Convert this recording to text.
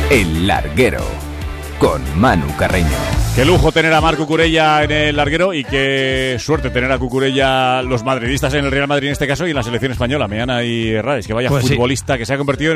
El Larguero, con Manu Carreño. Qué lujo tener a Marc Cucurella en el larguero y qué suerte tener a Cucurella los madridistas en el Real Madrid en este caso y en la selección española, Meana y Herrades, que vaya futbolista que se ha convertido en